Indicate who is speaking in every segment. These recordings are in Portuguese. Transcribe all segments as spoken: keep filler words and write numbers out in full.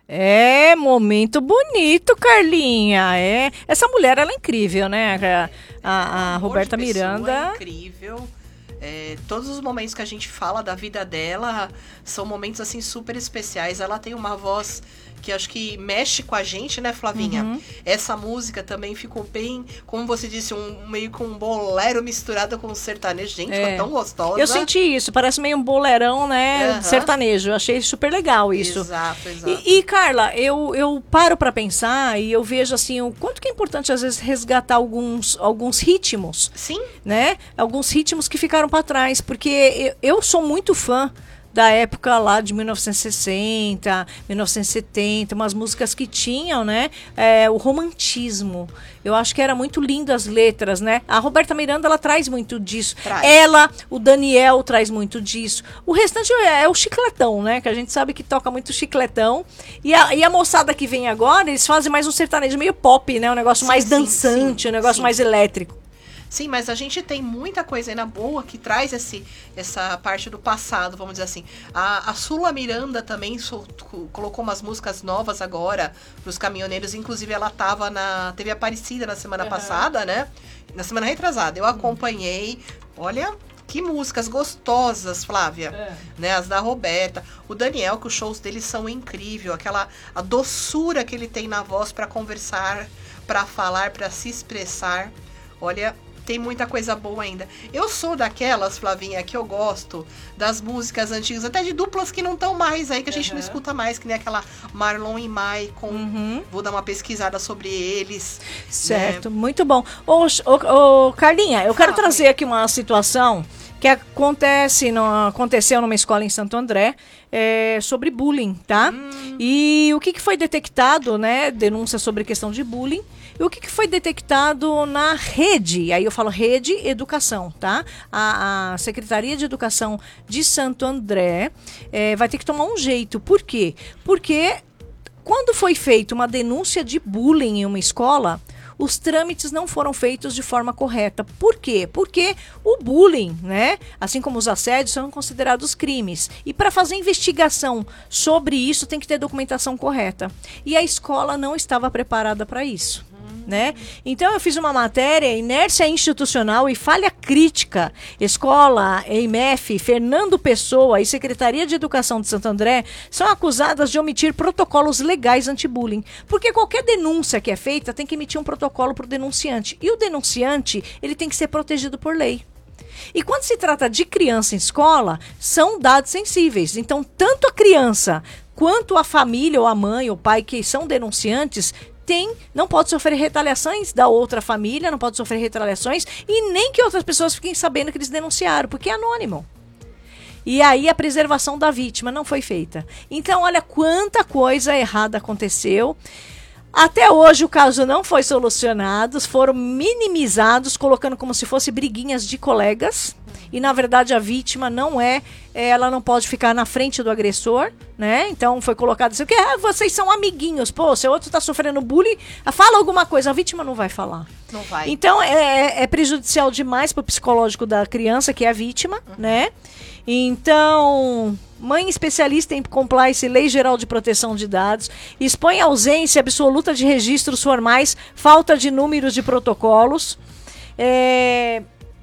Speaker 1: É, momento bonito, Carlinha. É, essa mulher, ela é incrível, né? A, a, a Roberta
Speaker 2: Amor de pessoa,
Speaker 1: Miranda.
Speaker 2: incrível. É, todos os momentos que a gente fala da vida dela são momentos assim super especiais. Ela tem uma voz que acho que mexe com a gente, né, Flavinha?
Speaker 1: Uhum.
Speaker 2: Essa música também ficou bem, como você disse, um meio com um bolero misturado com um sertanejo. Gente,
Speaker 1: É.
Speaker 2: ficou tão gostosa.
Speaker 1: Eu senti isso, parece meio um boleirão, né?
Speaker 2: Aham.
Speaker 1: Sertanejo. Eu achei super legal isso.
Speaker 2: Exato, exato.
Speaker 1: E, e, Carla, eu, eu paro pra pensar e eu vejo assim o quanto que é importante às vezes resgatar alguns, alguns ritmos,
Speaker 2: Sim,
Speaker 1: né? Alguns ritmos que ficaram pra trás, porque eu, eu sou muito fã da época lá de mil novecentos e sessenta, mil novecentos e setenta, umas músicas que tinham, né, é, o romantismo. Eu acho que era muito lindo as letras, né? A Roberta Miranda, ela traz muito disso.
Speaker 2: Traz.
Speaker 1: Ela, o Daniel traz muito disso. O restante é, é o chicletão, né? Que a gente sabe que toca muito chicletão. E a, e a moçada que vem agora, eles fazem mais um sertanejo meio pop, né? Um negócio
Speaker 2: Sim,
Speaker 1: mais
Speaker 2: sim,
Speaker 1: dançante,
Speaker 2: sim,
Speaker 1: um negócio
Speaker 2: sim.
Speaker 1: mais elétrico.
Speaker 2: sim, mas a gente tem muita coisa ainda boa que traz esse, essa parte do passado, vamos dizer assim. A, a Sula Miranda também sol- colocou umas músicas novas agora pros caminhoneiros. Inclusive, ela tava na teve Aparecida na semana
Speaker 1: Uhum.
Speaker 2: passada, né? Na semana retrasada. Eu acompanhei. Olha, que músicas gostosas, Flávia.
Speaker 1: É.
Speaker 2: Né, as da Roberta. O Daniel, que os shows dele são incríveis. Aquela a doçura que ele tem na voz pra conversar, pra falar, pra se expressar. Olha, tem muita coisa boa ainda. Eu sou daquelas, Flavinha, que eu gosto das músicas antigas, até de duplas que não estão mais aí, que a gente não
Speaker 1: Uhum.
Speaker 2: escuta mais, que nem aquela Marlon e Maicon.
Speaker 1: Uhum.
Speaker 2: Vou dar uma pesquisada sobre eles.
Speaker 1: Certo, muito bom. Ô, ô, ô, Carlinha, eu quero
Speaker 2: Fala,
Speaker 1: trazer aqui uma situação que acontece no, aconteceu numa escola em Santo André é, sobre bullying, tá? E o que, que foi detectado, né? Denúncia sobre questão de bullying. E o que, que foi detectado na rede? Aí eu falo rede educação, tá? A, a Secretaria de Educação de Santo André é, vai ter que tomar um jeito. Por quê? Porque quando foi feita uma denúncia de bullying em uma escola, os trâmites não foram feitos de forma correta. Por quê? Porque o bullying, né, assim como os assédios, são considerados crimes. E para fazer investigação sobre isso, tem que ter documentação correta. E a escola não estava preparada para isso. Né? Então eu fiz uma matéria, inércia institucional e falha crítica. Escola, E I M E F, Fernando Pessoa e Secretaria de Educação de Santo André são acusadas de omitir protocolos legais anti-bullying. Porque qualquer denúncia que é feita tem que emitir um protocolo para o denunciante. E o denunciante, ele tem que ser protegido por lei. E quando se trata de criança em escola, são dados sensíveis. Então, tanto a criança quanto a família, ou a mãe, ou o pai, que são denunciantes, tem, não pode sofrer retaliações da outra família, não pode sofrer retaliações e nem que outras pessoas fiquem sabendo que eles denunciaram, porque é anônimo. E aí a preservação da vítima não foi feita. Então, olha quanta coisa errada aconteceu. Até hoje o caso não foi solucionado, foram minimizados, colocando como se fosse briguinhas de colegas. E na verdade a vítima não é, ela não pode ficar na frente do agressor, né? Então foi colocado assim, que ah, vocês são amiguinhos, pô, se o outro tá sofrendo bullying, fala alguma coisa, a vítima não vai falar.
Speaker 2: Não vai.
Speaker 1: Então é, é prejudicial demais pro psicológico da criança, que é a vítima, uhum. né? Então, mãe especialista em compliance, Lei Geral de Proteção de Dados, expõe ausência absoluta de registros formais, falta de números de protocolos, é,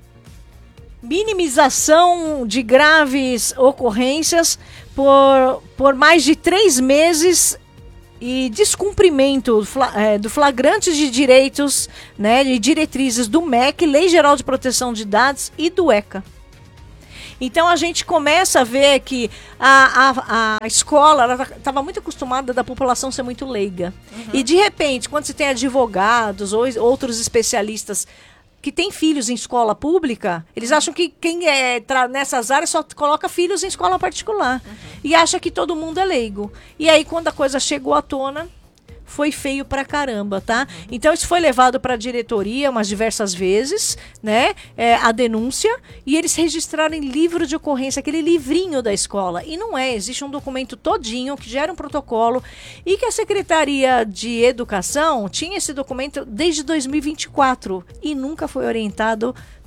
Speaker 1: minimização de graves ocorrências por, por mais de três meses e descumprimento do flagrante de direitos, né, de diretrizes do M E C, Lei Geral de Proteção de Dados e do ECA. Então a gente começa a ver que a, a, a escola estava muito acostumada da população ser muito leiga. Uhum. E de repente, quando se tem advogados ou outros especialistas que têm filhos em escola pública, eles acham que quem é tra- nessas áreas só coloca filhos em escola particular. Uhum. E acha que todo mundo é leigo. E aí quando a coisa chegou à tona, foi feio pra caramba, tá? Uhum. Então isso foi levado pra diretoria umas diversas vezes, né? É, a denúncia, e eles registraram em livro de ocorrência, aquele livrinho da escola. E não é, existe um documento todinho que gera um protocolo e que a Secretaria de Educação tinha esse documento desde dois mil e vinte e quatro e nunca foi orientado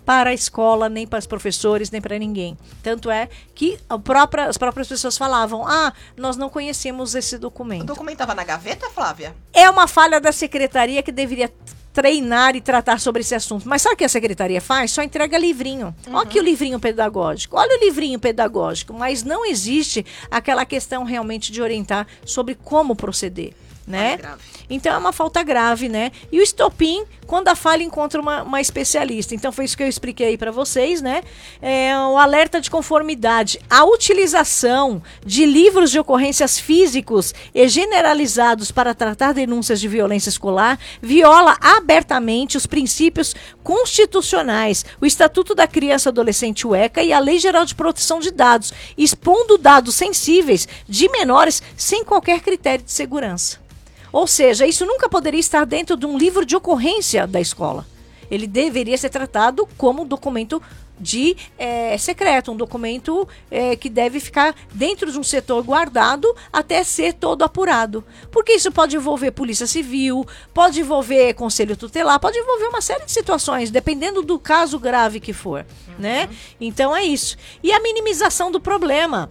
Speaker 1: para a escola, nem para os professores, nem para ninguém. Tanto é que a própria, as próprias pessoas falavam, ah, nós não conhecemos esse documento.
Speaker 2: O documento estava na gaveta, Flávia?
Speaker 1: É uma falha da secretaria que deveria treinar e tratar sobre esse assunto. Mas sabe o que a secretaria faz? Só entrega livrinho. Uhum. Olha aqui o livrinho pedagógico. Olha o livrinho pedagógico. Mas não existe aquela questão realmente de orientar sobre como proceder. Né? Então é uma falta grave, né? E o estopim, quando a falha encontra uma, uma especialista. Então foi isso que eu expliquei aí para vocês, né? É, o alerta de conformidade. A utilização de livros de ocorrências físicos e generalizados para tratar denúncias de violência escolar viola abertamente os princípios constitucionais, o Estatuto da Criança e Adolescente U E C A e a Lei Geral de Proteção de Dados, expondo dados sensíveis de menores sem qualquer critério de segurança. Ou seja, isso nunca poderia estar dentro de um livro de ocorrência da escola. Ele deveria ser tratado como um documento de é, secreto, um documento é, que deve ficar dentro de um setor guardado até ser todo apurado. Porque isso pode envolver polícia civil, pode envolver conselho tutelar, pode envolver uma série de situações, dependendo do caso grave que for, uhum. né? Então é isso. E a minimização do problema.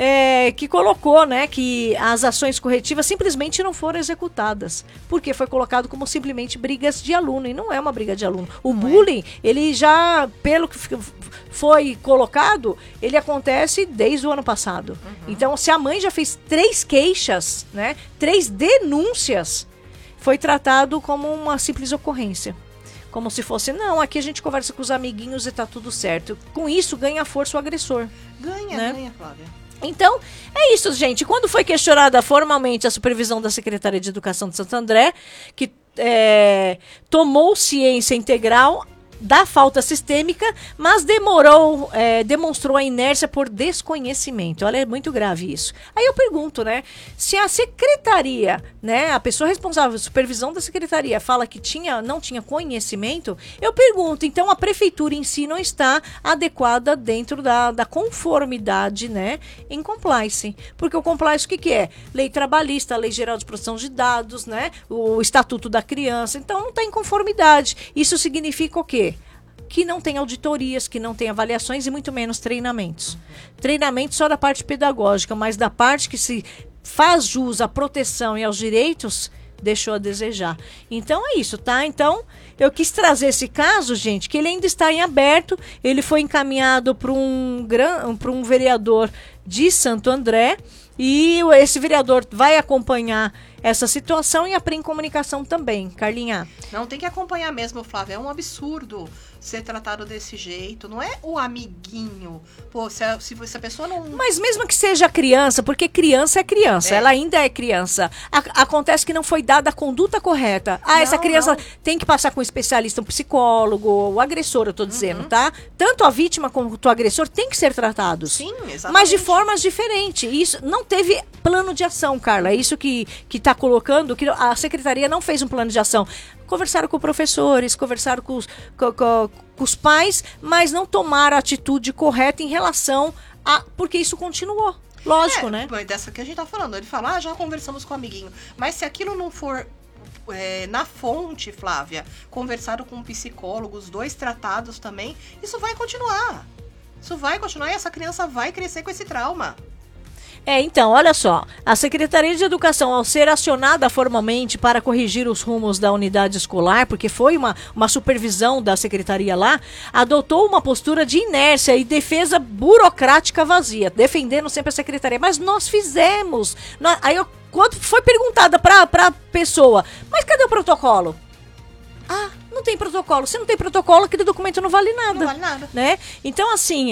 Speaker 1: É, que colocou, né, que as ações corretivas simplesmente não foram executadas, porque foi colocado como simplesmente brigas de aluno, e não é uma briga de aluno. O não bullying, é. ele já, pelo que foi colocado, ele acontece desde o ano passado. Uhum. Então, se a mãe já fez três queixas, né, três denúncias, foi tratado como uma simples ocorrência. Como se fosse, não, aqui a gente conversa com os amiguinhos e tá tudo certo. Com isso, ganha força o agressor.
Speaker 2: Ganha,
Speaker 1: né?
Speaker 2: ganha, Flávia.
Speaker 1: Então, é isso, gente. Quando foi questionada formalmente a supervisão da Secretaria de Educação de Santo André, que é, tomou ciência integral da falta sistêmica, mas demorou, é, demonstrou a inércia por desconhecimento. Olha, é muito grave isso. Aí eu pergunto, né, se a secretaria, né, a pessoa responsável, a supervisão da secretaria fala que tinha, não tinha conhecimento, eu pergunto, então a prefeitura em si não está adequada dentro da, da conformidade, né, em compliance. Porque o compliance o que que é? Lei trabalhista, Lei Geral de Proteção de Dados, né, o Estatuto da Criança, então não está em conformidade. Isso significa o quê? Que não tem auditorias, que não tem avaliações e muito menos treinamentos. Uhum. Treinamento só da parte pedagógica, mas da parte que se faz jus à proteção e aos direitos, deixou a desejar. Então é isso, tá? Então eu quis trazer esse caso, gente, que ele ainda está em aberto, ele foi encaminhado para um, gran... para um vereador de Santo André e esse vereador vai acompanhar essa situação e a Prem Comunicação também, Carlinha.
Speaker 2: Não, tem que acompanhar mesmo, Flávia. É um absurdo ser tratado desse jeito. Não é o amiguinho. Pô, se a, se a pessoa não...
Speaker 1: Mas mesmo que seja criança, porque criança é criança, é. ela ainda é criança. A, acontece que não foi dada a conduta correta. Ah, não, essa criança não. tem que passar com um especialista, um psicólogo, o agressor, eu tô dizendo, uhum. tá? Tanto a vítima como o agressor tem que ser tratados.
Speaker 2: Sim, exatamente.
Speaker 1: Mas de formas diferentes. Isso não teve plano de ação, Carla. É isso que, que tá colocando, que a secretaria não fez um plano de ação. Conversaram com professores, conversaram com os, com, com, com os pais, mas não tomaram a atitude correta em relação a... Porque isso continuou. Lógico,
Speaker 2: é,
Speaker 1: né?
Speaker 2: Dessa que a gente tá falando. Ele fala, ah, já conversamos com o amiguinho. Mas se aquilo não for é, na fonte, Flávia, conversaram com um psicólogo, os dois tratados também, isso vai continuar. Isso vai continuar e essa criança vai crescer com esse trauma.
Speaker 1: É, então, olha só, a Secretaria de Educação, ao ser acionada formalmente para corrigir os rumos da unidade escolar, porque foi uma, uma supervisão da Secretaria lá, adotou uma postura de inércia e defesa burocrática vazia, defendendo sempre a Secretaria. Mas nós fizemos. Nós, aí, eu, quando foi perguntada para a pessoa, mas cadê o protocolo? Ah, não tem protocolo. Se não tem protocolo, aquele documento não vale nada.
Speaker 2: Não vale nada.
Speaker 1: Né? Então, assim,